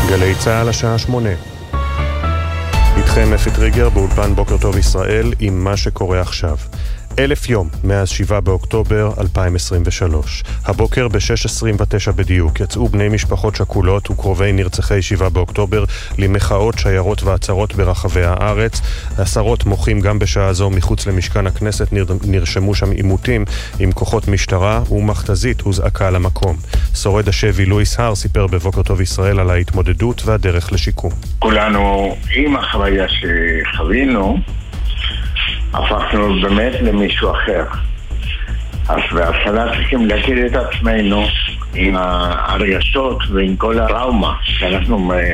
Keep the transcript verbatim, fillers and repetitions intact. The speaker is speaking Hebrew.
גלי צהל השעה שמונה. איתכם אפי טריגר באולפן בוקר טוב ישראל עם מה שקורה עכשיו. אלף יום מאז שבעה באוקטובר אלפיים עשרים ושלוש. הבוקר ב-שש עשרים ותשע בדיוק יצאו בני משפחות שכולות וקרובי נרצחי שבעה באוקטובר למחאות, שיירות ועצרות ברחבי הארץ. עשרות מוחים גם בשעה זו מחוץ למשכן הכנסת. נרשמו שם עימותים עם כוחות משטרה ומכתזית הוזעקה למקום. שורד השבי לואיס הר סיפר בבוקר טוב ישראל על ההתמודדות והדרך לשיקום. כולנו עם החוויה שחווינו הפכנו באמת למישהו אחר. אז בהתחלה צריכים להכיר את עצמנו עם הרגשות ועם כל הטראומה שאנחנו